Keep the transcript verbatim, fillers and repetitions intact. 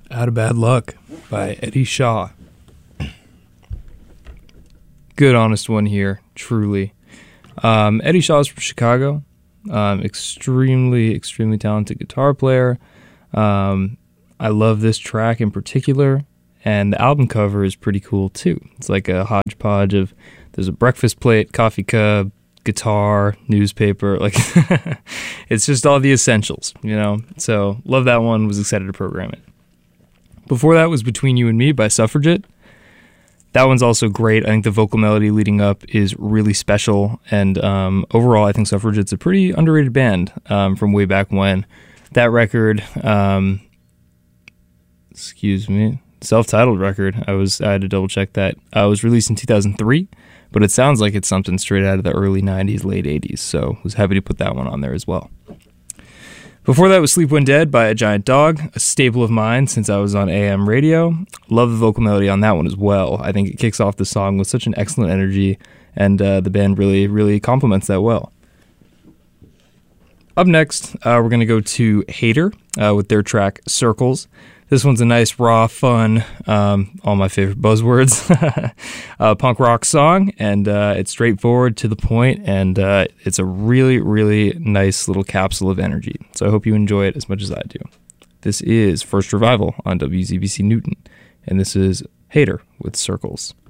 Out of Bad Luck by Eddie Shaw. Good honest one here, truly. Um, Eddie Shaw's from Chicago. Um, extremely, extremely talented guitar player. Um, I love this track in particular, and the album cover is pretty cool too. It's like a hodgepodge of, there's a breakfast plate, coffee cup, guitar, newspaper, like it's just all the essentials, you know? So love that one, was excited to program it. Before that was Between You and Me by Suffragette. That one's also great. I think the vocal melody leading up is really special, and um, overall I think Suffragette's a pretty underrated band um, from way back when. That record, um, excuse me, self-titled record, I was I had to double check that, uh, was released in two thousand three, but it sounds like it's something straight out of the early nineties, late eighties, so was happy to put that one on there as well. Before that was Sleep When Dead by A Giant Dog, a staple of mine since I was on A M radio. Love the vocal melody on that one as well. I think it kicks off the song with such an excellent energy, and uh, the band really, really complements that well. Up next, uh, we're going to go to Hater uh, with their track Circles. This one's a nice, raw, fun, um, all my favorite buzzwords, uh, punk rock song, and uh, it's straightforward, to the point, and uh, it's a really, really nice little capsule of energy. So I hope you enjoy it as much as I do. This is First Revival on W Z B C Newton, and this is Hater with Circles.